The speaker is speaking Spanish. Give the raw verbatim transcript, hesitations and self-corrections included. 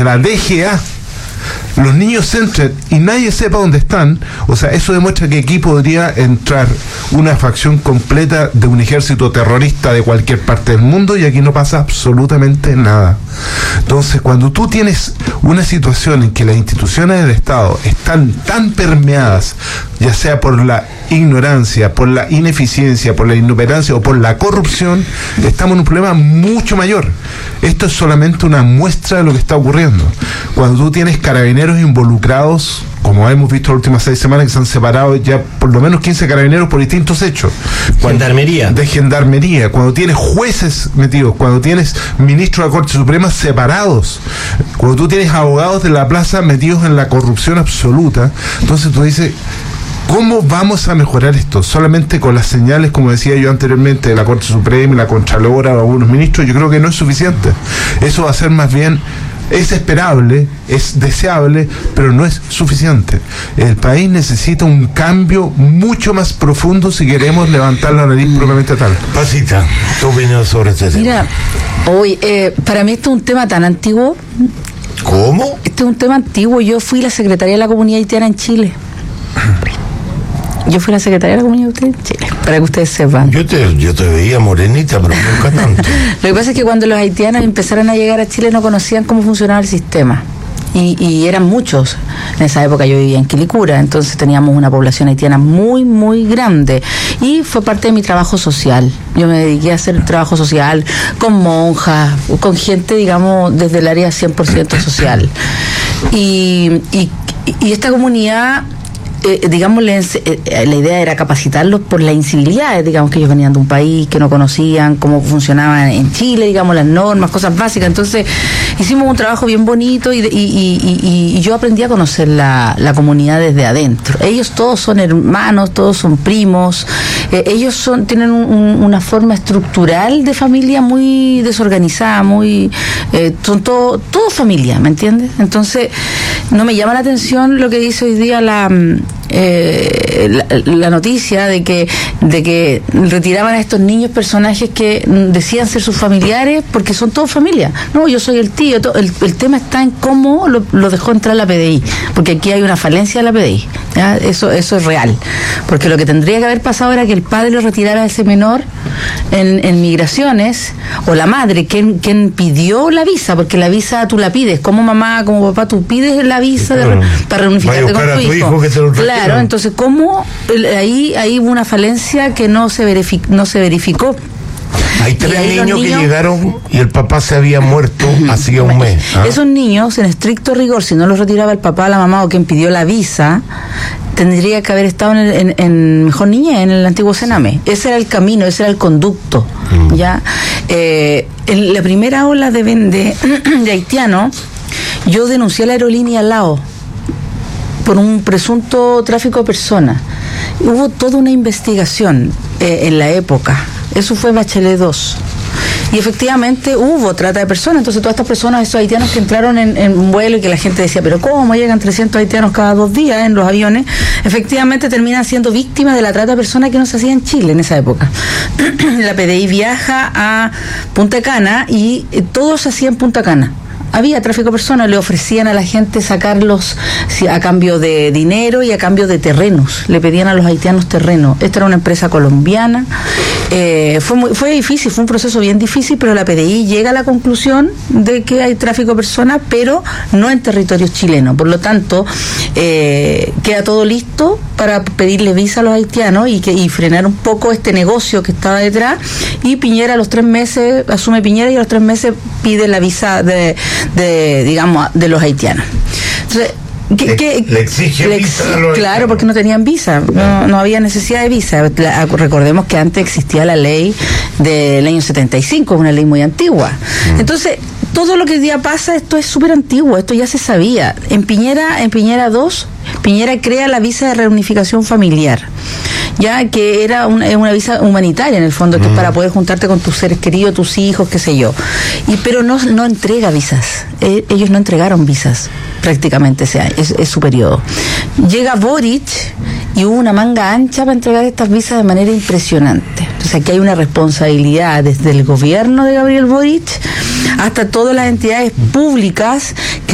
la D G A, los niños entran y nadie sepa dónde están, o sea, eso demuestra que aquí podría entrar una facción completa de un ejército terrorista de cualquier parte del mundo y aquí no pasa absolutamente nada. Entonces, cuando tú tienes una situación en que las instituciones del Estado están tan permeadas, ya sea por la ignorancia, por la ineficiencia, por la inoperancia o por la corrupción, estamos en un problema mucho mayor. Esto es solamente una muestra de lo que está ocurriendo. Cuando tú tienes carabineros involucrados, como hemos visto las últimas seis semanas, que se han separado ya por lo menos quince carabineros por distintos hechos. Gendarmería. De gendarmería. Cuando tienes jueces metidos, cuando tienes ministros de la Corte Suprema separados, cuando tú tienes abogados de la plaza metidos en la corrupción absoluta, entonces tú dices, ¿cómo vamos a mejorar esto? Solamente con las señales, como decía yo anteriormente, de la Corte Suprema y la Contralora o algunos ministros, yo creo que no es suficiente. Eso va a ser más bien, es esperable, es deseable, pero no es suficiente. El país necesita un cambio mucho más profundo si queremos levantar la nariz propiamente tal. Pasita, tu opinión sobre este tema. Mira, hoy, eh, para mí esto es un tema tan antiguo. ¿Cómo? Este es un tema antiguo. Yo fui la secretaria de la comunidad haitiana en Chile. Yo fui la secretaria de la comunidad en Chile, para que ustedes sepan. Yo te, yo te veía morenita, pero nunca tanto. Lo que pasa es que cuando los haitianos empezaron a llegar a Chile no conocían cómo funcionaba el sistema. Y, y eran muchos. En esa época yo vivía en Quilicura, entonces teníamos una población haitiana muy, muy grande. Y fue parte de mi trabajo social. Yo me dediqué a hacer trabajo social con monjas, con gente, digamos, desde el área cien por ciento social. Y, y, y esta comunidad... Eh, digamos, les, eh, la idea era capacitarlos por las incivilidades, digamos, que ellos venían de un país que no conocían cómo funcionaba en Chile, digamos, las normas, cosas básicas. Entonces hicimos un trabajo bien bonito y, y, y, y, y yo aprendí a conocer la, la comunidad desde adentro. Ellos todos son hermanos, todos son primos, eh, ellos son tienen un, un, una forma estructural de familia muy desorganizada, muy eh, son todo, todo familia, ¿me entiendes? Entonces no me llama la atención lo que dice hoy día la Eh, la, la noticia de que de que retiraban a estos niños personajes que decían ser sus familiares porque son todos familia. No, yo soy el tío. Todo, el, el tema está en cómo lo, lo dejó entrar la P D I, porque aquí hay una falencia de la P D I, ¿ya? Eso, eso es real, porque lo que tendría que haber pasado era que el padre lo retirara a ese menor en, en migraciones, o la madre, quien, quien pidió la visa, porque la visa tú la pides, como mamá, como papá, tú pides la visa de, para reunificarte con tu hijo. hijo que te lo Claro, entonces, ¿cómo ahí, ahí hubo una falencia que no se verificó? No se verificó? Hay tres niños, niños que llegaron y el papá se había muerto hacía un mes. ¿Ah? Esos niños, en estricto rigor, si no los retiraba el papá, la mamá o quien pidió la visa, tendría que haber estado en, el, en, en mejor niñez, en el antiguo Sename. Ese era el camino, ese era el conducto. Mm. ¿Ya? Eh, en la primera ola de, de, de haitianos, yo denuncié a la aerolínea Lao por un presunto tráfico de personas. Hubo toda una investigación eh, en la época. Eso fue Bachelet dos. Y efectivamente hubo trata de personas. Entonces todas estas personas, esos haitianos que entraron en, en un vuelo y que la gente decía, pero ¿cómo llegan trescientos haitianos cada dos días en los aviones? Efectivamente terminan siendo víctimas de la trata de personas que no se hacía en Chile en esa época. La P D I viaja a Punta Cana y eh, todo se hacía en Punta Cana. Había tráfico de personas, le ofrecían a la gente sacarlos a cambio de dinero y a cambio de terrenos. Le pedían a los haitianos terrenos. Esta era una empresa colombiana. Eh, fue muy, fue difícil, fue un proceso bien difícil, pero la P D I llega a la conclusión de que hay tráfico de personas, pero no en territorio chileno. Por lo tanto, eh, queda todo listo para pedirle visa a los haitianos y, que, y frenar un poco este negocio que estaba detrás. Y Piñera a los tres meses, asume Piñera y a los tres meses pide la visa de... de digamos de los haitianos. Entonces, ¿qué, le, qué, le exige le visa exige, a los claro, haitianos. porque no tenían visa, no, no había necesidad de visa. La, recordemos que antes existía la ley del año setenta y cinco, una ley muy antigua. Mm. Entonces, todo lo que hoy día pasa, esto es súper antiguo, esto ya se sabía. En Piñera, en Piñera dos, Piñera crea la visa de reunificación familiar, ya que era una, una visa humanitaria en el fondo, que mm. es para poder juntarte con tus seres queridos, tus hijos, qué sé yo. Y pero no, no entrega visas. Eh, ellos no entregaron visas prácticamente ese, ese, ese periodo. Llega Boric y hubo una manga ancha para entregar estas visas de manera impresionante. Entonces aquí hay una responsabilidad desde el gobierno de Gabriel Boric hasta todas las entidades públicas que